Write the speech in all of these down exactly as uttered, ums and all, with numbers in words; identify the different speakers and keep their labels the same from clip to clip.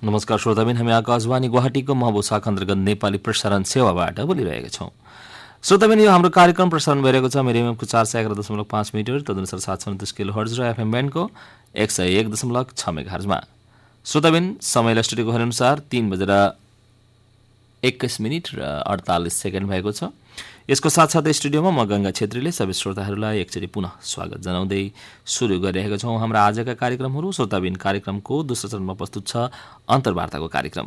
Speaker 1: नमस्कार श्रोताबिन, हामी आकाशवाणी गुवाहाटीको महबुब शाखा अन्तर्गत नेपाली प्रसारण सेवाबाट बोलिरहेका छौँ। श्रोताबिन, यो हाम्रो कार्यक्रम प्रसारण भइरहेको छ मेरो एमएमको चार सय एघार दशमलव पाँच मिटर, तदनुसार सात सय उन्तिस किलो हर्ज र एफएम ब्यान्डको एक सय एक दशमलव छ मेगाहर्जमा। श्रोताबिन, समयलाई स्टुडियोको अनुसार तीन बजेर एक्काइस मिनट र अडतालिस सेकेन्ड भएको छ। यसको साथसाथै स्टुडियोमा म गङ्गा छेत्रीले सबै श्रोताहरूलाई एकचोटि पुनः स्वागत जनाउँदै सुरु गरिरहेका छौँ हाम्रा आजका कार्यक्रमहरू। श्रोताबिन, कार्यक्रमको दोस्रो चरणमा प्रस्तुत छ अन्तर्वार्ताको कार्यक्रम।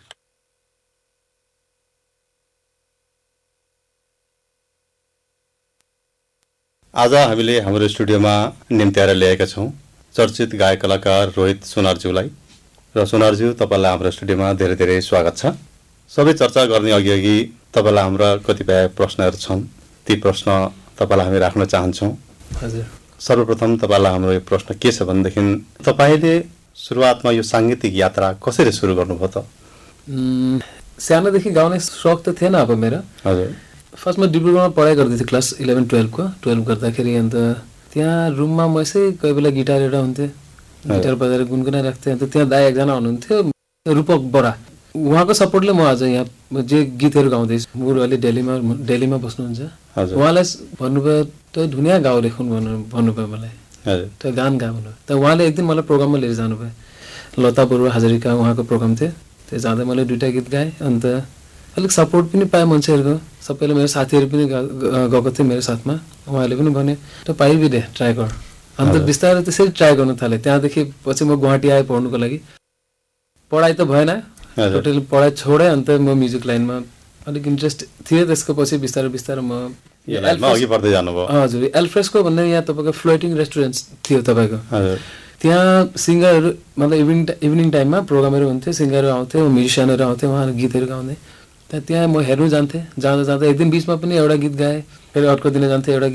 Speaker 2: आज हामीले हाम्रो स्टुडियोमा निम्त्याएर ल्याएका छौँ चर्चित गायक कलाकार रोहित सुनारज्यूलाई। र सुनारज्यू, तपाईँलाई हाम्रो स्टुडियोमा धेरै धेरै स्वागत छ। सबै चर्चा गर्ने अघि अघि तपाईँलाई हाम्रा कतिपय प्रश्नहरू छन्, ती प्रश्न तपाईँलाई हामी राख्न चाहन्छौँ।
Speaker 3: हजुर,
Speaker 2: सर्वप्रथम तपाईँलाई हाम्रो यो प्रश्न के छ भनेदेखि तपाईँले सुरुवातमा यो साङ्गीतिक यात्रा कसरी सुरु गर्नुभयो त?
Speaker 3: सानोदेखि गाउने सोख त थिएन अब मेरो।
Speaker 2: हजुर,
Speaker 3: फर्स्टमा डिब्रुगढमा पढाइ गर्दै थिएँ, क्लास इलेभेन टुवेल्भको टुवेल्भ गर्दाखेरि। अन्त त्यहाँ रुममा म यसै कोही बेला गिटार एउटा हुन्थेँ, गिटार बजाएर गुनगुनाइराख्थेँ। अन्त त्यहाँ दाइ एकजना हुनुहुन्थ्यो, रूपक बरा, उहाँको सपोर्टले म आज यहाँ जे गीतहरू गाउँदैछु। मुरु अहिले दिल्लीमा दिल्लीमा बस्नुहुन्छ। उहाँलाई भन्नुभयो त धुनिया गाउँ लेखुन् भन्नु भन्नुभयो मलाई, त गान गाउनु। त उहाँले एक दिन मलाई प्रोग्राममा लिएर जानुभयो, लता बरुवा हाजरिका उहाँको प्रोग्राम थियो। त्यो जाँदा मैले दुइटा गीत गाएँ। अन्त अलिक सपोर्ट पनि पाएँ मान्छेहरूको, सबैले मेरो साथीहरू पनि गएको थियो मेरो साथमा। उहाँहरूले पनि भने त पाइबि दे, ट्राई गर। अन्त बिस्तारै त्यसरी ट्राई गर्नु थालेँ। त्यहाँदेखि पछि म गुवाहाटी आएँ पढ्नुको लागि। पढाइ त भएन, टोटली पढाइ छोडेँ। अन्त म म्युजिक लाइनमा अलिक इन्ट्रेस्ट थिएँ। त्यसको पछि बिस्तारै बिस्तारै म
Speaker 2: अघि बढ्दै जानुभयो।
Speaker 3: हजुर, एल्फ्रेस्को भन्ने यहाँ तपाईँको फ्लोटिङ रेस्टुरेन्ट थियो तपाईँको। त्यहाँ सिङ्गरहरू मतलब इभिनिङ इभिनिङ टाइममा प्रोग्रामहरू हुन्थ्यो, सिङ्गरहरू आउँथ्यो, म्युजिसियनहरू आउँथ्यो, उहाँहरू गीतहरू गाउँदै। त्यहाँ त्यहाँ म हेर्नु जान्थेँ। जाँदा जाँदा एक दिन बिचमा पनि एउटा गीत गाएँ, फेरि अर्को दिन जान्थेँ एउटा